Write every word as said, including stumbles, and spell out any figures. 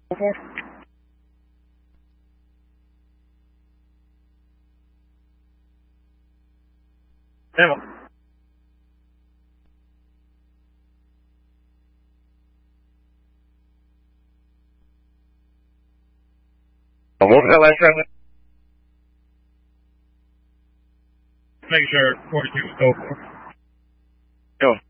four. Demo. What was that last round? Make sure forty-two was go for. Go.